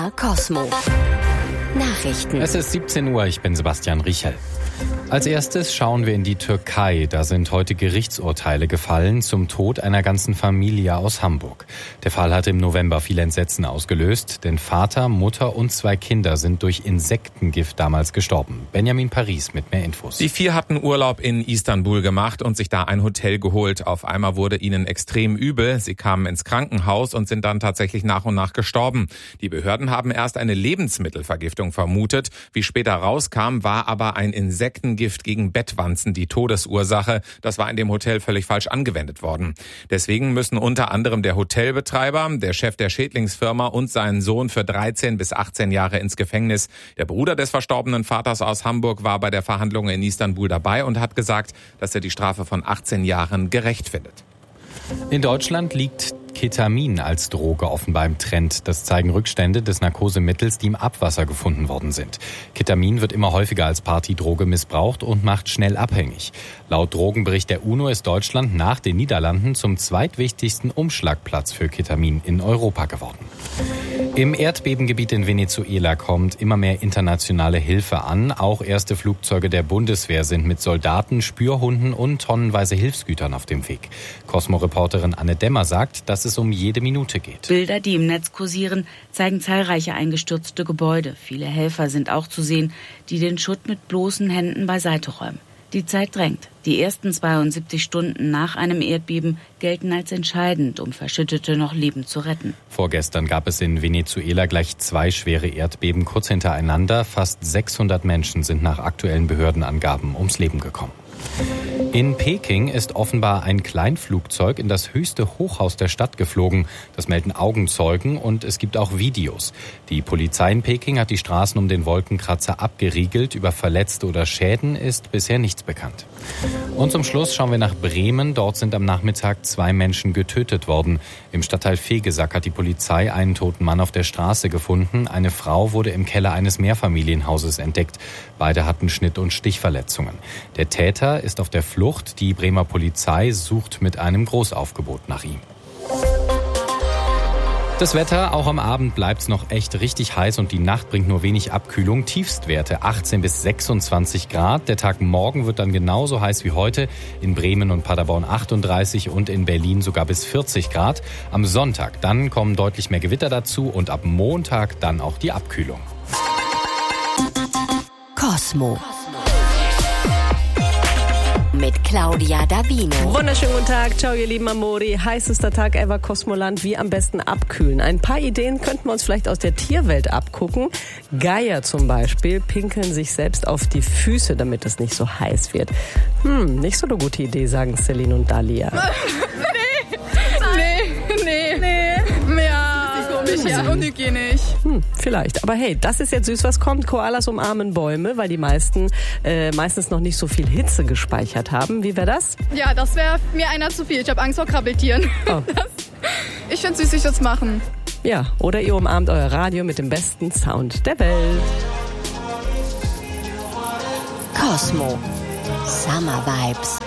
MDR Cosmo. Nachrichten. Es ist 17 Uhr, ich bin Sebastian Riechel. Als erstes schauen wir in die Türkei. Da sind heute Gerichtsurteile gefallen zum Tod einer ganzen Familie aus Hamburg. Der Fall hatte im November viel Entsetzen ausgelöst, denn Vater, Mutter und 2 Kinder sind durch Insektengift damals gestorben. Benjamin Paris mit mehr Infos. Die 4 hatten Urlaub in Istanbul gemacht und sich da ein Hotel geholt. Auf einmal wurde ihnen extrem übel. Sie kamen ins Krankenhaus und sind dann tatsächlich nach und nach gestorben. Die Behörden haben erst eine Lebensmittelvergiftung vermutet. Wie später rauskam, war aber ein Insektengift gegen Bettwanzen die Todesursache. Das war in dem Hotel völlig falsch angewendet worden. Deswegen müssen unter anderem der Hotelbetreiber, der Chef der Schädlingsfirma und sein Sohn für 13 bis 18 Jahre ins Gefängnis. Der Bruder des verstorbenen Vaters aus Hamburg war bei der Verhandlung in Istanbul dabei und hat gesagt, dass er die Strafe von 18 Jahren gerecht findet. In Deutschland liegt Ketamin als Droge offenbar im Trend. Das zeigen Rückstände des Narkosemittels, die im Abwasser gefunden worden sind. Ketamin wird immer häufiger als Partydroge missbraucht und macht schnell abhängig. Laut Drogenbericht der UNO ist Deutschland nach den Niederlanden zum zweitwichtigsten Umschlagplatz für Ketamin in Europa geworden. Im Erdbebengebiet in Venezuela kommt immer mehr internationale Hilfe an. Auch erste Flugzeuge der Bundeswehr sind mit Soldaten, Spürhunden und tonnenweise Hilfsgütern auf dem Weg. Cosmo-Reporterin Anne Demmer sagt, dass es um jede Minute geht. Bilder, die im Netz kursieren, zeigen zahlreiche eingestürzte Gebäude. Viele Helfer sind auch zu sehen, die den Schutt mit bloßen Händen beiseite räumen. Die Zeit drängt. Die ersten 72 Stunden nach einem Erdbeben gelten als entscheidend, um Verschüttete noch lebend zu retten. Vorgestern gab es in Venezuela gleich 2 schwere Erdbeben kurz hintereinander. Fast 600 Menschen sind nach aktuellen Behördenangaben ums Leben gekommen. In Peking ist offenbar ein Kleinflugzeug in das höchste Hochhaus der Stadt geflogen. Das melden Augenzeugen und es gibt auch Videos. Die Polizei in Peking hat die Straßen um den Wolkenkratzer abgeriegelt. Über Verletzte oder Schäden ist bisher nichts bekannt. Und zum Schluss schauen wir nach Bremen. Dort sind am Nachmittag 2 Menschen getötet worden. Im Stadtteil Vegesack hat die Polizei einen toten Mann auf der Straße gefunden. Eine Frau wurde im Keller eines Mehrfamilienhauses entdeckt. Beide hatten Schnitt- und Stichverletzungen. Der Täter ist auf der Flucht. Die Bremer Polizei sucht mit einem Großaufgebot nach ihm. Das Wetter, auch am Abend bleibt's noch echt richtig heiß und die Nacht bringt nur wenig Abkühlung. Tiefstwerte 18 bis 26 Grad. Der Tag morgen wird dann genauso heiß wie heute. In Bremen und Paderborn 38 und in Berlin sogar bis 40 Grad. Am Sonntag dann kommen deutlich mehr Gewitter dazu und ab Montag dann auch die Abkühlung. Cosmo. Mit Claudia Davino. Wunderschönen guten Tag. Ciao, ihr lieben Amori. Heißester Tag ever, Cosmoland. Wie am besten abkühlen. Ein paar Ideen könnten wir uns vielleicht aus der Tierwelt abgucken. Geier zum Beispiel pinkeln sich selbst auf die Füße, damit es nicht so heiß wird. Nicht so eine gute Idee, sagen Celine und Dalia. Nee. Ja, unhygienisch. Vielleicht. Aber hey, das ist jetzt süß, was kommt. Koalas umarmen Bäume, weil die meisten meistens noch nicht so viel Hitze gespeichert haben. Wie wäre das? Ja, das wäre mir einer zu viel. Ich habe Angst vor Krabbeltieren. Oh. Ich finde süß, ich das machen. Ja, oder ihr umarmt euer Radio mit dem besten Sound der Welt. Cosmo. Summer Vibes.